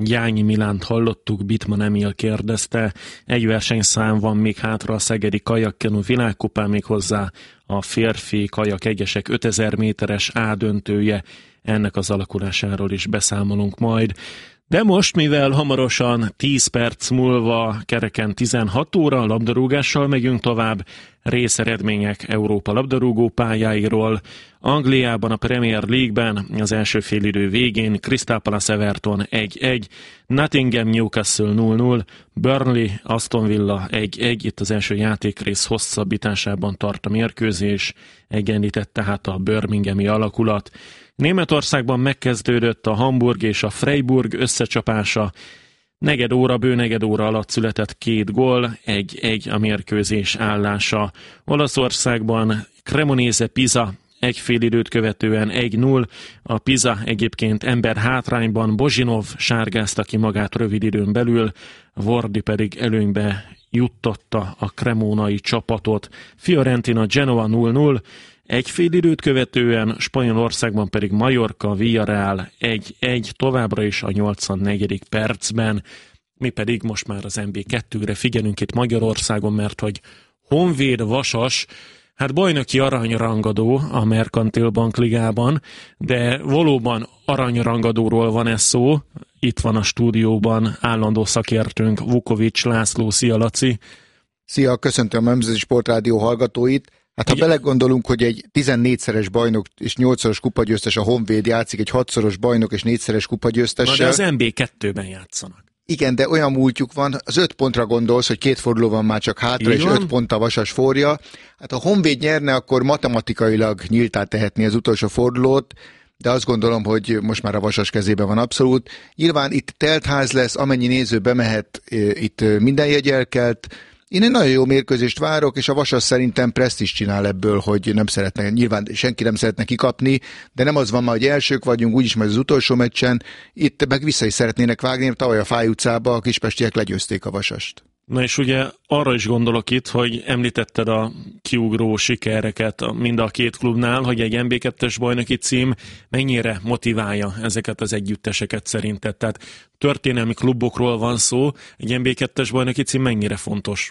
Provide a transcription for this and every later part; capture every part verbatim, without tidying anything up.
Gyányi Milánt hallottuk, Bittman Emil kérdezte. Egy versenyszám van még hátra a szegedi kajakkenu világkupán, még hozzá a férfi kajak egyesek ötezer méteres A döntője. Ennek az alakulásáról is beszámolunk majd. De most, mivel hamarosan tíz perc múlva kereken tizenhat óra labdarúgással megyünk tovább, részeredmények Európa labdarúgó pályáiról. Angliában a Premier League-ben az első félidő végén Crystal Palace Everton egy egy, Nottingham Newcastle nulla nulla, Burnley Aston Villa egy egy, itt az első játékrész hosszabbításában tart a mérkőzés, egyenlített tehát a birminghami alakulat. Németországban megkezdődött a Hamburg és a Freiburg összecsapása. Negyed óra, bő negyed óra alatt született két gól, egy egy a mérkőzés állása. Olaszországban Cremonese Pisa egy fél időt követően egy null. A Pisa egyébként ember hátrányban, Bozsinov sárgázta ki magát rövid időn belül, Vardy pedig előnybe juttatta a cremónai csapatot. Fiorentina Genoa nulla nulla. Egy fél időt követően, Spanyolországban pedig Mallorca Villarreal egy egy, továbbra is a nyolcvannegyedik percben. Mi pedig most már az en bé kettőre figyelünk itt Magyarországon, mert hogy Honvéd Vasas, hát bajnoki aranyrangadó a Merkantil Bank Ligában, de valóban aranyrangadóról van ez szó. Itt van a stúdióban állandó szakértőnk Vukovics László. Szia, Laci! Szia, köszöntöm a Nemzeti Sportrádió hallgatóit. Hát ha belegondolunk, hogy egy tizennégyszeres bajnok és nyolcszoros kupagyőztes a Honvéd játszik egy hatszoros bajnok és négyszeres kupagyőztessel. Na de az en bé kettőben játszanak. Igen, de olyan múltjuk van, az öt pontra gondolsz, hogy két forduló van már csak hátra, így és van? Öt pont a Vasas forja. Hát ha Honvéd nyerne, akkor matematikailag nyíltá tehetni az utolsó fordulót, de azt gondolom, hogy most már a Vasas kezében van abszolút. Nyilván itt teltház lesz, amennyi néző bemehet, itt minden jegy elkelt. Én egy nagyon jó mérkőzést várok, és a Vasas szerintem presztízs csinál ebből, hogy nem szeretne, nyilván senki nem szeretne kikapni, de nem az van már, hogy elsők vagyunk, úgyis majd az utolsó meccsen, itt meg vissza is szeretnének vágni, tavaly a Fáj utcába a kispestiek legyőzték a Vasast. Na és ugye arra is gondolok itt, hogy említetted a kiugró sikereket mind a két klubnál, hogy egy en bé kettes bajnoki cím mennyire motiválja ezeket az együtteseket szerinted. Tehát történelmi klubokról van szó, egy en bé kettes bajnoki cím mennyire fontos?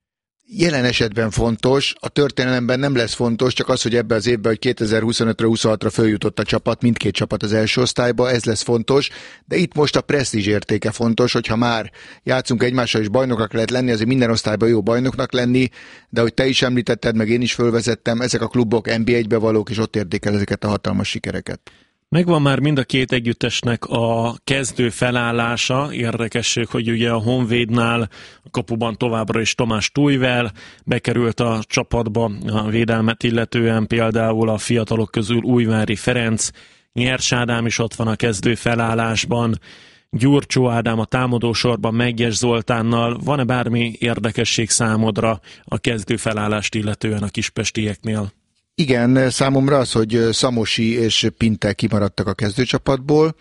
Jelen esetben fontos, a történelemben nem lesz fontos, csak az, hogy ebbe az évben, hogy kétezer-huszonötre huszonhatra följutott a csapat, mindkét csapat az első osztályba, ez lesz fontos, de itt most a presztízs értéke fontos, hogyha már játszunk egymással, és bajnoknak lehet lenni, azért minden osztályban jó bajnoknak lenni, de hogy te is említetted, meg én is fölvezettem, ezek a klubok en bé egybe valók, és ott értékel ezeket a hatalmas sikereket. Megvan már mind a két együttesnek a kezdő felállása. Érdekesség, hogy ugye a Honvédnál a kapuban továbbra is Tomás Tujvel bekerült a csapatba a védelmet illetően, például a fiatalok közül Újvári Ferenc, Nyers Ádám is ott van a kezdő felállásban, Gyurcsó Ádám a támadósorban Meggyes Zoltánnal. Van-e bármi érdekesség számodra a kezdő felállást illetően a kispestieknél? Igen, számomra az, hogy Szamosi és Pinte kimaradtak a kezdőcsapatból.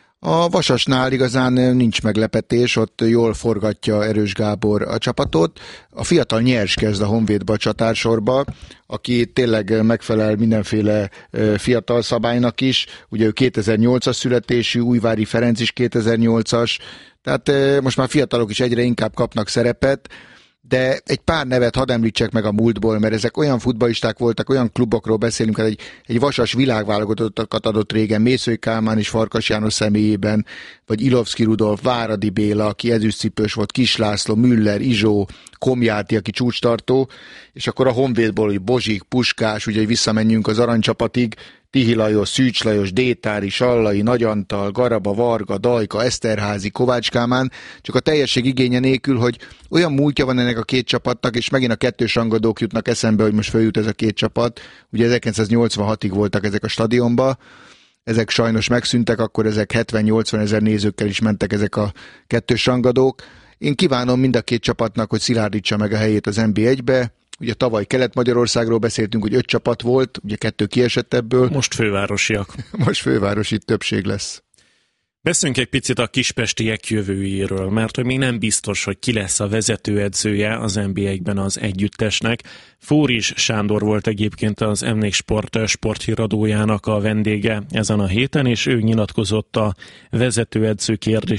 A Vasasnál igazán nincs meglepetés, ott jól forgatja Erős Gábor a csapatot. A fiatal Nyers kezd a Honvédba a csatársorba, aki tényleg megfelel mindenféle fiatal szabálynak is. Ugye ő kétezer-nyolcas születésű, Újvári Ferenc is kétezer-nyolcas, tehát most már fiatalok is egyre inkább kapnak szerepet. De egy pár nevet hadd említsek meg a múltból, mert ezek olyan futballisták voltak, olyan klubokról beszélünk, hogy egy, egy Vasas világválogatottakat adott régen, Mészői Kálmán és Farkas János személyében, vagy Ilovszki Rudolf, Váradi Béla, aki ezüstcipős volt, Kis László, Müller, Izsó, Komjáti, aki csúcstartó, és akkor a Honvédból, hogy Bozsik, Puskás, ugye, hogy visszamenjünk az aranycsapatig, Tihi Lajos, Szűcs Lajos, Détári, Sallai, Nagy Antal, Garaba, Varga, Dajka, Eszterházi, Kovács Kálmán, csak a teljesség igénye nélkül, hogy olyan múltja van ennek a két csapatnak, és megint a kettős rangadók jutnak eszembe, hogy most följut ez a két csapat. Ugye ezerkilencszáznyolcvanhatig voltak ezek a stadionba, ezek sajnos megszűntek, akkor ezek hetven-nyolcvan ezer nézőkkel is mentek ezek a kettős rangadók. Én kívánom mind a két csapatnak, hogy szilárdítsa meg a helyét az en bé egybe. Ugye tavaly Kelet-Magyarországról beszéltünk, hogy öt csapat volt, ugye kettő kiesett ebből. Most fővárosiak. Most fővárosi többség lesz. Beszéljünk egy picit a kispestiek jövőjéről, mert hogy még nem biztos, hogy ki lesz a vezetőedzője az en bé egyben az együttesnek. Fóris Sándor volt egyébként az em négy Sport sporthíradójának a vendége ezen a héten, és ő nyilatkozott a vezetőedző kérdés